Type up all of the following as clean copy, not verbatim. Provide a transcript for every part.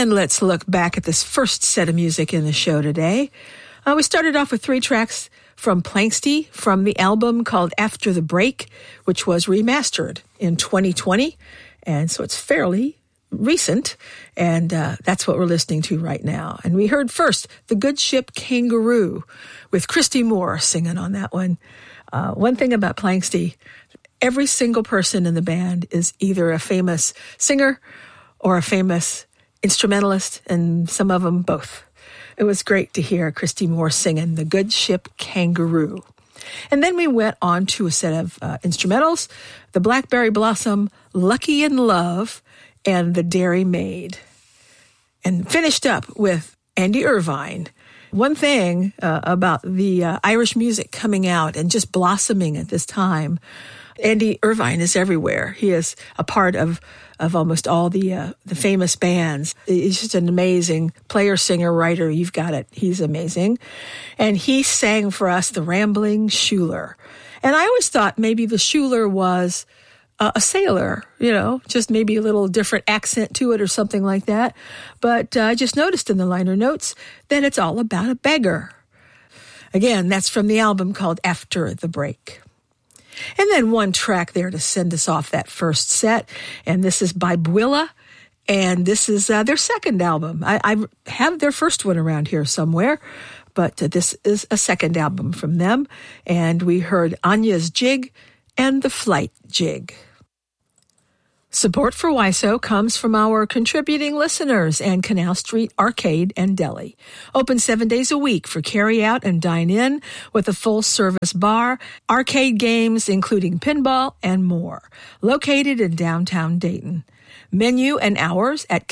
And let's look back at this first set of music in the show today. We started off with 3 tracks from Planxty from the album called After the Break, which was remastered in 2020. And so it's fairly recent, and that's what we're listening to right now. And we heard first The Good Ship Kangaroo with Christy Moore singing on that one. One thing about Planxty, every single person in the band is either a famous singer or a famous instrumentalist, and some of them both. It was great to hear Christy Moore singing The Good Ship Kangaroo. And then we went on to a set of instrumentals, the Blackberry Blossom, Lucky in Love, and the Dairy Maid. And finished up with Andy Irvine. One thing about the Irish music coming out and just blossoming at this time, Andy Irvine is everywhere. He is a part of almost all the famous bands. He's just an amazing player, singer, writer. You've got it. He's amazing. And he sang for us the Rambling Schuler. And I always thought maybe the Schuler was a sailor, just maybe a little different accent to it or something like that. But I just noticed in the liner notes that it's all about a beggar. Again, that's from the album called After the Break. And then one track there to send us off that first set, and this is by Bwilla, and this is their second album. I have their first one around here somewhere, but this is a second album from them, and we heard Anya's Jig and the Flight Jig. Support for WISO comes from our contributing listeners and Canal Street Arcade and Deli. Open 7 days a week for carry-out and dine-in with a full-service bar, arcade games including pinball, and more. Located in downtown Dayton. Menu and hours at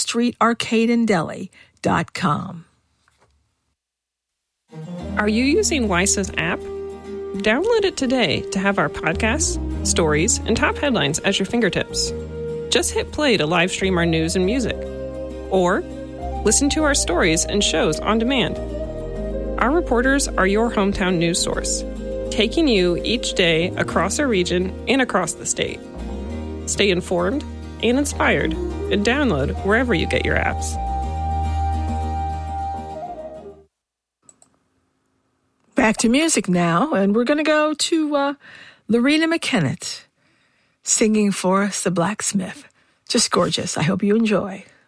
canalstreetarcadeanddeli.com. Are you using WISO's app? Download it today to have our podcasts, stories, and top headlines at your fingertips. Just hit play to live stream our news and music. Or listen to our stories and shows on demand. Our reporters are your hometown news source, taking you each day across our region and across the state. Stay informed and inspired, and download wherever you get your apps. Back to music now, and we're going to go to Lorena McKennett singing for us The Blacksmith. Just gorgeous. I hope you enjoy.